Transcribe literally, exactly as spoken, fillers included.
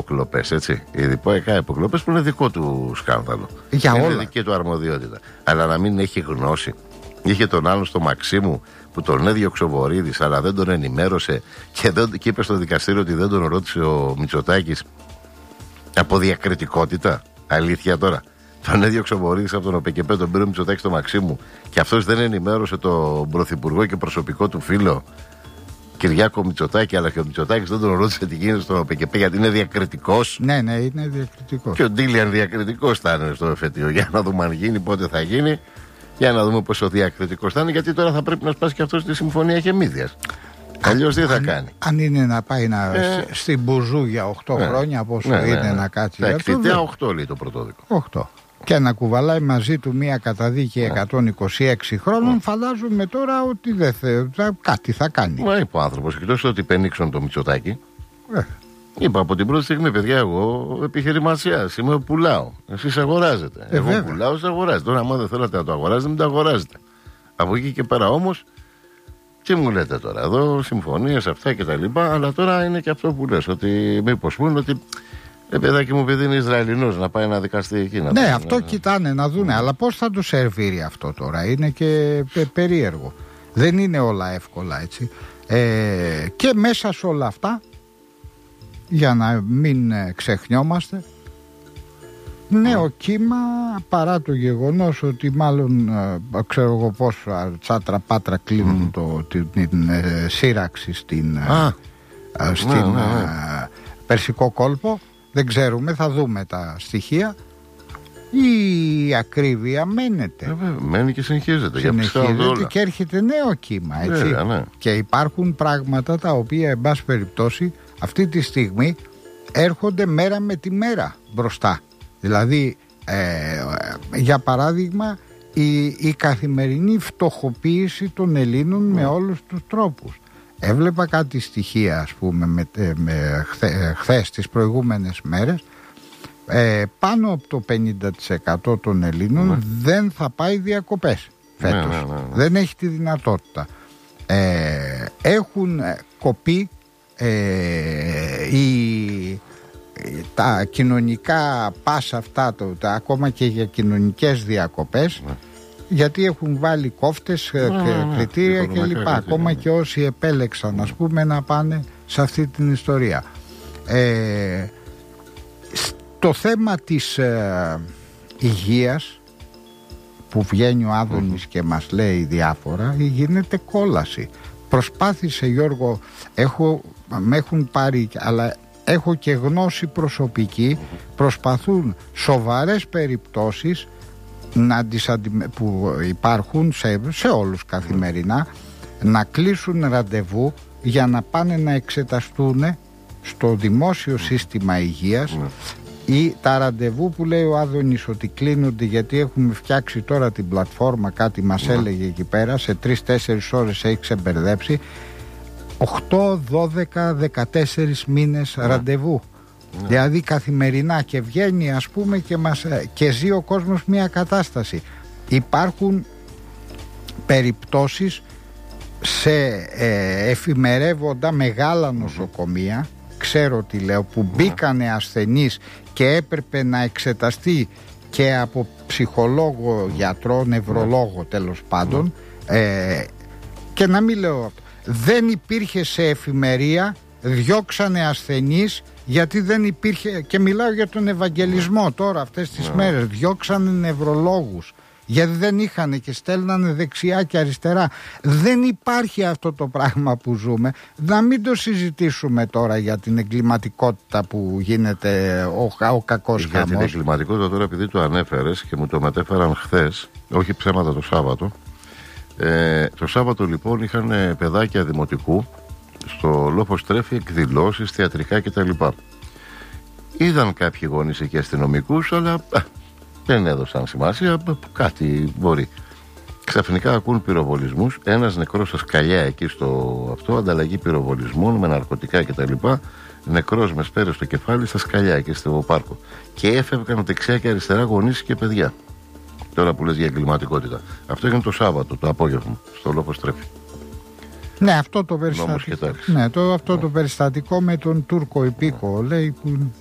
υποκλοπές, έτσι. Οι διπόεκα υποκλοπές που είναι δικό του σκάνδαλο. Για είναι όλα. δική του αρμοδιότητα. Αλλά να μην έχει γνώση. Είχε τον άλλον στο Μαξίμου που τον έδιωξε ο Βορίδης, αλλά δεν τον ενημέρωσε και, δεν, και είπε στο δικαστήριο ότι δεν τον ρώτησε ο Μητσοτάκης από διακριτικότητα. Αλήθεια τώρα. Τον έδιωξε ο Βορίδης από τον ΟΠΕΚΕΠΕ, τον πήρε ο Μητσοτάκης στο Μαξίμου και αυτός δεν ενημέρωσε τον Πρωθυπουργό και προσωπικό του φίλο Κυριάκο Μητσοτάκη, αλλά και ο Μητσοτάκης δεν τον ρώτησε τι γίνεται στον ΟΠΕΚΕΠΕ γιατί είναι διακριτικός. Ναι, ναι, είναι διακριτικός. Και ο Ντίλιαν διακριτικός θα είναι στο εφετείο. Για να δούμε αν γίνει, πότε θα γίνει. Για να δούμε πόσο διακριτικός θα είναι, γιατί τώρα θα πρέπει να σπάσει και αυτό στη συμφωνία Χεμίδιας. Αλλιώς τι θα αν, κάνει. Αν είναι να πάει να, ε, στην Μπουζού για οκτώ ναι, χρόνια, πόσο ναι, είναι ναι, ναι. να κάτσει. Τα εκτιτέα οκτώ λέει το πρωτόδικο. οκτώ. Και να κουβαλάει μαζί του μια καταδίκη εκατόν είκοσι έξι χρόνων, yeah. φαντάζομαι τώρα ότι δεν θα, κάτι θα κάνει. Μα είπε ο άνθρωπος, εκτός ότι πενήξαν το Μητσοτάκη. Yeah. Είπα από την πρώτη στιγμή, παιδιά, εγώ επιχειρηματίας είμαι, πουλάω. Εσείς αγοράζετε. Ε, εγώ βέβαια. πουλάω, εσείς αγοράζετε. Τώρα, άμα δεν θέλετε να το αγοράζετε, μην το αγοράζετε. Από εκεί και πέρα όμως, τι μου λέτε τώρα, εδώ συμφωνίες αυτά και τα λοιπά, αλλά τώρα είναι και αυτό που λες, ότι μήπως πούνε ότι. Ε, παιδάκι μου, παιδί είναι Ισραηλινός, να πάει να δικαστεί εκεί. Να ναι, πάει, αυτό να... κοιτάνε να δούνε, αλλά πώς θα του σερβίρει αυτό τώρα, είναι και πε, περίεργο. Δεν είναι όλα εύκολα, έτσι. Ε, και μέσα σε όλα αυτά, για να μην ξεχνιόμαστε, νέο mm. κύμα, παρά το γεγονός ότι μάλλον ξέρω εγώ πόσο τσάτρα πάτρα κλείνουν mm. το, την, την, την ε, σύραξη στην, ah. ε, στην ναι, ναι, ναι. Ε, Περσικό κόλπο. Δεν ξέρουμε, θα δούμε τα στοιχεία. Η ακρίβεια μένεται. Ε, βέβαια, μένει και συνεχίζεται. Συνεχίζεται και έρχεται νέο κύμα, έτσι. Βέβαια, ναι. Και υπάρχουν πράγματα τα οποία, εν πάση περιπτώσει, αυτή τη στιγμή έρχονται μέρα με τη μέρα μπροστά. Δηλαδή, ε, για παράδειγμα, η, η καθημερινή φτωχοποίηση των Ελλήνων mm. με όλους τους τρόπους. Έβλεπα κάτι στοιχεία, ας πούμε, με, με χθε, χθες τις προηγούμενες μέρες. Ε, πάνω από το πενήντα τοις εκατό των Ελλήνων ναι. δεν θα πάει διακοπές φέτος. Ναι, ναι, ναι, ναι. Δεν έχει τη δυνατότητα. Ε, έχουν κοπεί ε, οι, τα κοινωνικά πάσα αυτά, το, τα, ακόμα και για κοινωνικές διακοπές, ναι. γιατί έχουν βάλει κόφτες, ναι, ναι, κριτήρια ναι, κλπ. Ακόμα και όσοι επέλεξαν, ναι. ας πούμε, να πάνε σε αυτή την ιστορία. Ε, το θέμα της ε, υγείας που βγαίνει ο Άδωνης mm-hmm. και μας λέει διάφορα, γίνεται κόλαση. Προσπάθησε, Γιώργο, έχω, με έχουν πάρει, αλλά έχω και γνώση προσωπική, mm-hmm. προσπαθούν σοβαρές περιπτώσεις να τις αντιμε... που υπάρχουν σε, σε όλους καθημερινά, να κλείσουν ραντεβού για να πάνε να εξεταστούν στο δημόσιο σύστημα υγείας ή τα ραντεβού που λέει ο Άδωνης ότι κλείνονται γιατί έχουμε φτιάξει τώρα την πλατφόρμα, κάτι μας έλεγε εκεί πέρα, σε τρεις τέσσερις ώρες έχει ξεμπερδέψει, οκτώ, δώδεκα, δεκατέσσερις μήνες ραντεβού. Ναι. Δηλαδή καθημερινά, και βγαίνει, ας πούμε, και, μας, και ζει ο κόσμος μια κατάσταση. Υπάρχουν περιπτώσεις σε ε, εφημερεύοντα μεγάλα νοσοκομεία, ξέρω τι λέω, που μπήκανε ασθενείς και έπρεπε να εξεταστεί και από ψυχολόγο, γιατρό, νευρολόγο τέλος πάντων, ε, και να μην λέω αυτό, δεν υπήρχε σε εφημερία, διώξανε ασθενείς γιατί δεν υπήρχε, και μιλάω για τον Ευαγγελισμό τώρα αυτές τις μέρες, διώξανε νευρολόγους γιατί δεν είχαν και στέλνανε δεξιά και αριστερά. Δεν υπάρχει αυτό το πράγμα που ζούμε. Να μην το συζητήσουμε τώρα για την εγκληματικότητα που γίνεται ο, ο κακός χαμός. Για την εγκληματικότητα τώρα, επειδή το ανέφερες και μου το μετέφεραν χθες, όχι ψέματα, το Σάββατο. Ε, το Σάββατο λοιπόν είχαν παιδάκια δημοτικού στο Λόφος Τρέφη εκδηλώσεις, θεατρικά κτλ. Είδαν κάποιοι γονείς εκεί αστυνομικούς, αλλά α, δεν έδωσαν σημασία, κάτι μπορεί. Ξαφνικά ακούν πυροβολισμούς, ένας νεκρός στα σκαλιά εκεί στο αυτό, ανταλλαγή πυροβολισμών με ναρκωτικά κτλ. Νεκρός με σπέρες στο κεφάλι στα σκαλιά εκεί στο πάρκο. Και έφευγαν δεξιά και αριστερά γονείς και παιδιά. Τώρα που λες για εγκληματικότητα. Αυτό έγινε το Σάββατο το απόγευμα στο Λόφος Τρέφη. Ναι, αυτό το περιστατικό, ναι, το, αυτό ναι. το περιστατικό με τον Τούρκο υπήκο, λέει, που